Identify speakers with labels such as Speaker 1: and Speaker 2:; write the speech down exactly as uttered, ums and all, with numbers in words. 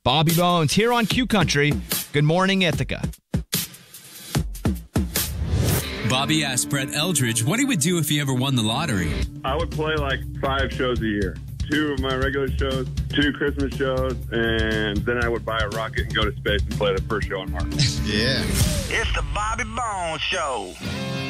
Speaker 1: Bobby Bones here on Q Country. Good morning, Ithaca.
Speaker 2: Bobby asked Brett Eldridge what he would do if he ever won the lottery.
Speaker 3: I would play like five shows a year. Two of my regular shows, two Christmas shows, and then I would buy a rocket and go to space and play the first show on Mars.
Speaker 4: Yeah.
Speaker 5: It's the Bobby Bones Show.